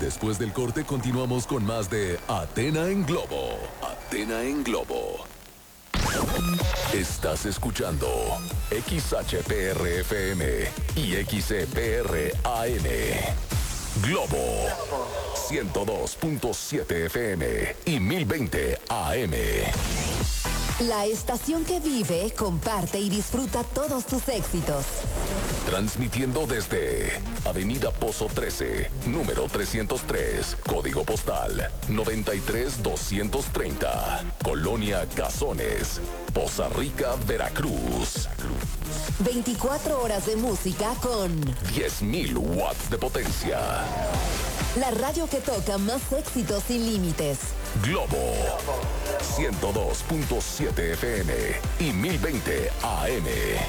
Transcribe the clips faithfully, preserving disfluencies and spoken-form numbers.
Después del corte continuamos con más de Athena en Globo. Athena en Globo. Estás escuchando X H P R F M y X E P R A M. Globo ciento dos punto siete F M y mil veinte A M. La estación que vive, comparte y disfruta todos tus éxitos. Transmitiendo desde Avenida Pozo trece, número trescientos tres, código postal noventa y tres doscientos treinta, Colonia Cazones, Poza Rica, Veracruz. veinticuatro horas de música con diez mil watts de potencia. La radio que toca más éxitos sin límites. Globo ciento dos punto siete F M y mil veinte A M.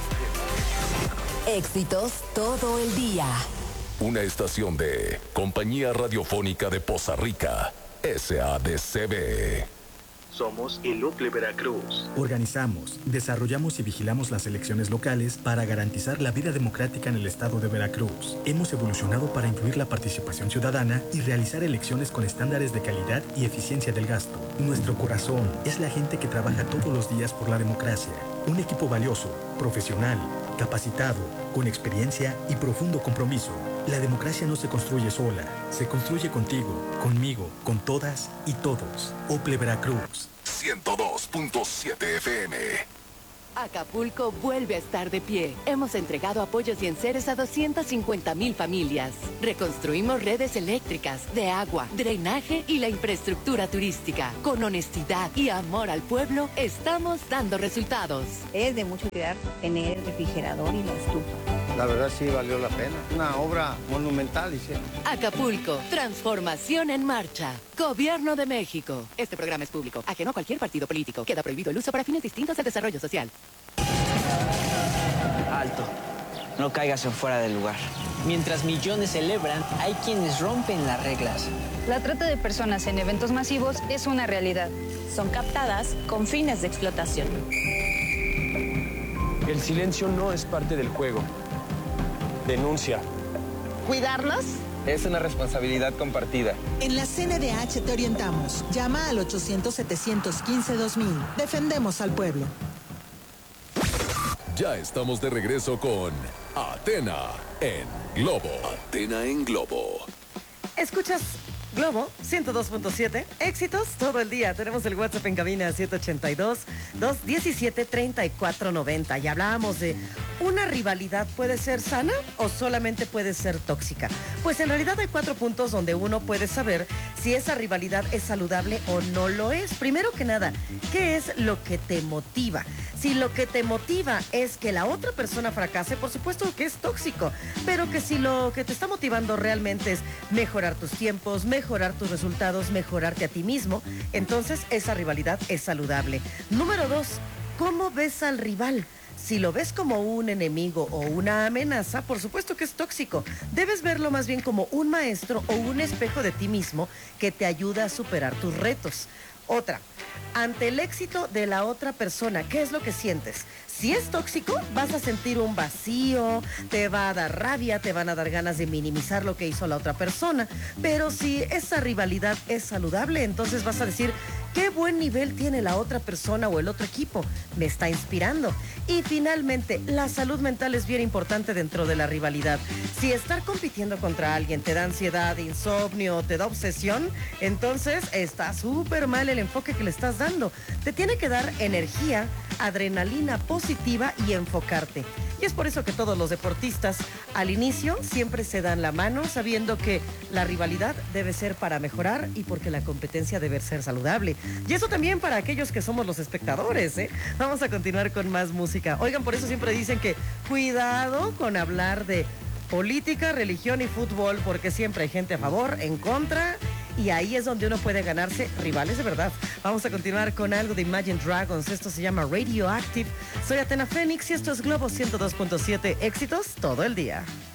Éxitos todo el día. Una estación de Compañía Radiofónica de Poza Rica, S A D C B. Somos el U C L E Veracruz. Organizamos, desarrollamos y vigilamos las elecciones locales para garantizar la vida democrática en el estado de Veracruz. Hemos evolucionado para incluir la participación ciudadana y realizar elecciones con estándares de calidad y eficiencia del gasto. Nuestro corazón es la gente que trabaja todos los días por la democracia. Un equipo valioso, profesional, capacitado, con experiencia y profundo compromiso. La democracia no se construye sola, se construye contigo, conmigo, con todas y todos. U C L E Veracruz. ciento dos punto siete F M. Acapulco vuelve a estar de pie. Hemos entregado apoyos y enseres a doscientas cincuenta mil familias. Reconstruimos redes eléctricas, de agua, drenaje y la infraestructura turística. Con honestidad y amor al pueblo, estamos dando resultados. Es de mucho cuidar tener el refrigerador y la estufa. La verdad sí valió la pena. Una obra monumental, hicieron. Acapulco, transformación en marcha. Gobierno de México. Este programa es público, ajeno a cualquier partido político. Queda prohibido el uso para fines distintos al desarrollo social. Alto. No caigas en fuera del lugar. Mientras millones celebran, hay quienes rompen las reglas. La trata de personas en eventos masivos es una realidad. Son captadas con fines de explotación. El silencio no es parte del juego. Denuncia. ¿Cuidarnos? Es una responsabilidad compartida. En la C N D H te orientamos. Llama al ochocientos, setecientos quince, dos mil. Defendemos al pueblo. Ya estamos de regreso con Athena en Globo. Athena en Globo. Escuchas Globo ciento dos punto siete, éxitos todo el día. Tenemos el WhatsApp en cabina siete ocho dos, dos uno siete, tres cuatro nueve cero. Y hablábamos de una rivalidad, ¿puede ser sana o solamente puede ser tóxica? Pues en realidad hay cuatro puntos donde uno puede saber si esa rivalidad es saludable o no lo es. Primero que nada, ¿qué es lo que te motiva? Si lo que te motiva es que la otra persona fracase, por supuesto que es tóxico, pero que si lo que te está motivando realmente es mejorar tus tiempos, mejorar tus resultados, mejorarte a ti mismo, entonces esa rivalidad es saludable. Número dos, ¿cómo ves al rival? Si lo ves como un enemigo o una amenaza, por supuesto que es tóxico. Debes verlo más bien como un maestro o un espejo de ti mismo que te ayuda a superar tus retos. Otra, ante el éxito de la otra persona, ¿qué es lo que sientes? Si es tóxico, vas a sentir un vacío, te va a dar rabia, te van a dar ganas de minimizar lo que hizo la otra persona. Pero si esa rivalidad es saludable, entonces vas a decir, qué buen nivel tiene la otra persona o el otro equipo, me está inspirando. Y finalmente, la salud mental es bien importante dentro de la rivalidad. Si estar compitiendo contra alguien te da ansiedad, insomnio, te da obsesión, entonces está súper mal el enfoque que le estás dando. Te tiene que dar energía, adrenalina positiva y enfocarte. Y es por eso que todos los deportistas al inicio siempre se dan la mano sabiendo que la rivalidad debe ser para mejorar y porque la competencia debe ser saludable. Y eso también para aquellos que somos los espectadores, ¿eh? Vamos a continuar con más música. Oigan, por eso siempre dicen que cuidado con hablar de política, religión y fútbol, porque siempre hay gente a favor, en contra, y ahí es donde uno puede ganarse rivales de verdad. Vamos a continuar con algo de Imagine Dragons. Esto se llama Radioactive. Soy Athena Fénix y esto es Globo ciento dos punto siete, éxitos todo el día.